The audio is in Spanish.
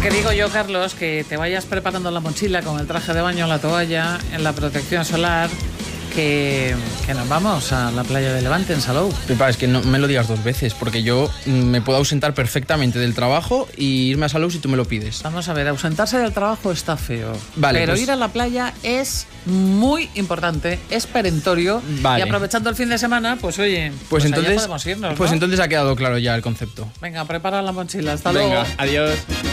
Que digo yo, Carlos, que te vayas preparando la mochila con el traje de baño, la toalla, en la protección solar, que nos vamos a la playa de Levante, en Salou. Pepa, es que no me lo digas 2 veces, porque yo me puedo ausentar perfectamente del trabajo y irme a Salou si tú me lo pides. Vamos a ver, ausentarse del trabajo está feo. Vale, pero pues ir a la playa es muy importante, es perentorio. Vale. Y aprovechando el fin de semana, pues oye, Pues allá entonces, podemos irnos, pues ¿no? entonces ha quedado claro ya el concepto. Venga, prepara la mochila. Hasta Venga, luego. adiós.